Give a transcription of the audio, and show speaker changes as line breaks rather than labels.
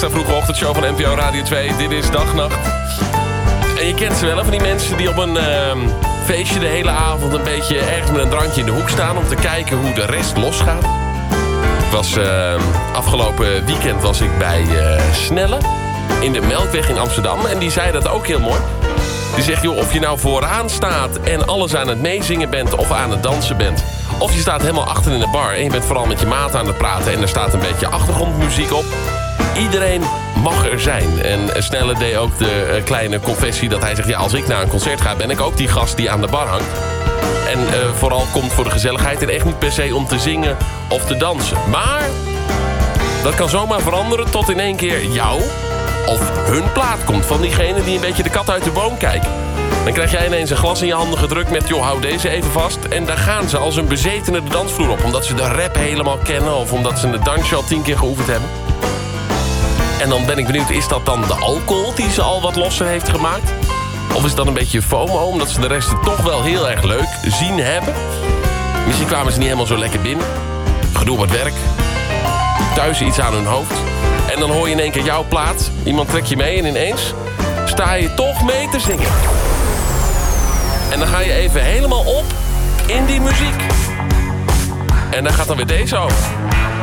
extra vroege ochtendshow van NPO Radio 2. Dit is Dag-Nacht. En je kent ze wel, van die mensen die op een feestje de hele avond een beetje ergens met een drankje in de hoek staan om te kijken hoe de rest losgaat. Afgelopen weekend was ik bij Snelle in de Melkweg in Amsterdam. En die zei dat ook heel mooi. Die zegt, joh, of je nou vooraan staat en alles aan het meezingen bent of aan het dansen bent. Of je staat helemaal achter in de bar en je bent vooral met je maat aan het praten en er staat een beetje achtergrondmuziek op. Iedereen mag er zijn. En Snelle deed ook de kleine confessie dat hij zegt, ja, als ik naar een concert ga, ben ik ook die gast die aan de bar hangt. En vooral komt voor de gezelligheid en echt niet per se om te zingen of te dansen. Maar dat kan zomaar veranderen tot in één keer jou of hun plaat komt van diegene die een beetje de kat uit de boom kijkt. Dan krijg jij ineens een glas in je handen gedrukt met, joh, hou deze even vast. En daar gaan ze als een bezetene de dansvloer op. Omdat ze de rap helemaal kennen of omdat ze de dansje al 10 keer geoefend hebben. En dan ben ik benieuwd, is dat dan de alcohol die ze al wat losser heeft gemaakt? Of is dat een beetje FOMO, omdat ze de rest het toch wel heel erg leuk zien hebben? Misschien kwamen ze niet helemaal zo lekker binnen. Gedoe op het werk. Thuis iets aan hun hoofd. En dan hoor je in één keer jouw plaat. Iemand trekt je mee en ineens sta je toch mee te zingen. En dan ga je even helemaal op in die muziek. En dan gaat dan weer deze over.